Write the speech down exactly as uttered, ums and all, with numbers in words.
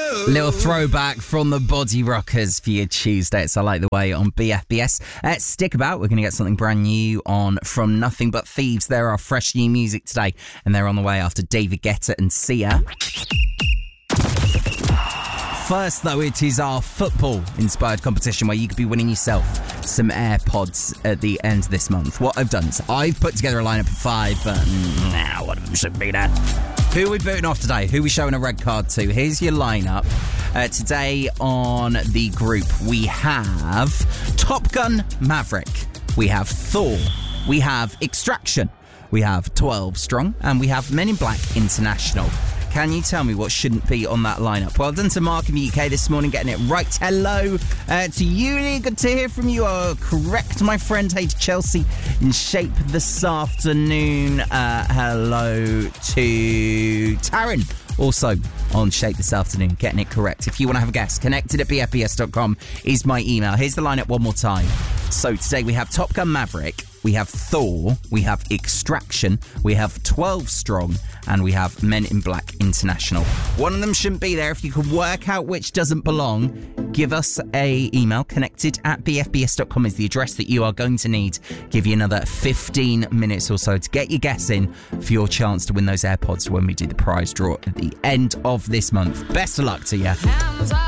Little throwback from the Body Rockers for your Tuesday. It's I Like the Way on B F B S. Uh, stick about. We're going to get something brand new on From Nothing But Thieves. There are fresh new music today, and they're on the way after David Guetta and Sia. First, though, it is our football-inspired competition where you could be winning yourself some AirPods at the end of this month. What I've done is I've put together a lineup of five, but now nah, one of them should be there. Who are we booting off today? Who are we showing a red card to? Here's your lineup. Uh, today on the group, we have Top Gun Maverick. We have Thor. We have Extraction. We have twelve Strong. And we have Men in Black International. Can you tell me what shouldn't be on that lineup? Well done to Mark in the U K this morning, getting it right. Hello uh, to you. Good to hear from you. Oh, correct, my friend. Hey to Chelsea in Shape this afternoon. Uh, hello to Taryn, also on Shape this afternoon, getting it correct. If you want to have a guess, connected at b f b s dot com is my email. Here's the lineup one more time. So today we have Top Gun Maverick, we have Thor, we have Extraction, we have twelve Strong, and we have Men in Black International. One of them shouldn't be there. If you can work out which doesn't belong, give us a email. Connected at b f b s dot com is the address that you are going to need. Give you another fifteen minutes or so to get your guess in for your chance to win those AirPods when we do the prize draw at the end of this month. Best of luck to you.